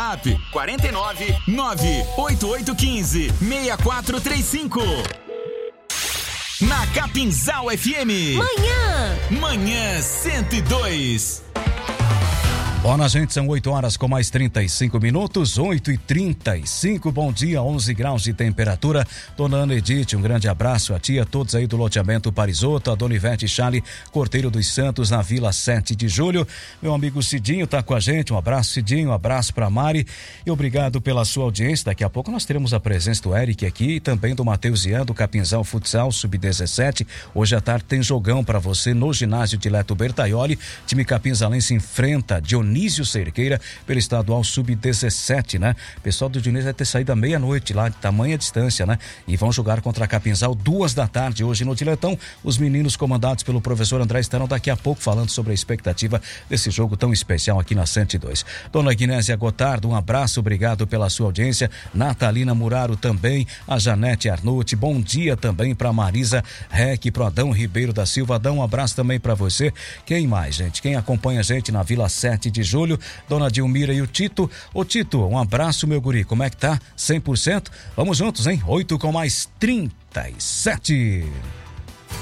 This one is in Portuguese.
WhatsApp 49 98815 6435. Na Capinzal FM. Manhã 102. Bom, gente, são 8 horas com mais 35 minutos, 8h35, bom dia, 11 graus de temperatura. Dona Ana Edith, um grande abraço a ti, a todos aí do loteamento Parisoto, a Dona Ivete Chale, Corteiro dos Santos, na Vila 7 de Julho. Meu amigo Cidinho tá com a gente, um abraço, Cidinho, um abraço pra Mari e obrigado pela sua audiência. Daqui a pouco nós teremos a presença do Eric aqui e também do Matheus Ian, do Capinzal Futsal Sub-17. Hoje à tarde tem jogão pra você no ginásio de Leto Bertaioli. Time capinzalense enfrenta Dionísio Cerqueira pelo estadual Sub-17, né? O pessoal do Dionísio vai ter saído à meia-noite lá, de tamanha distância, né? E vão jogar contra a Capinzal 14h hoje no Diletão. Os meninos comandados pelo professor André estarão daqui a pouco falando sobre a expectativa desse jogo tão especial aqui na 102. Dona Guinésia Gotardo, um abraço, obrigado pela sua audiência. Natalina Muraro também, a Janete Arnucci, bom dia também para Marisa Rec, pro Adão Ribeiro da Silva. Adão, um abraço também para você. Quem mais, gente? Quem acompanha a gente na Vila 7 de Julho, Dona Dilmira e o Tito. Ô Tito, um abraço, meu guri, como é que tá? 100%? Vamos juntos, hein? 8 com mais 37.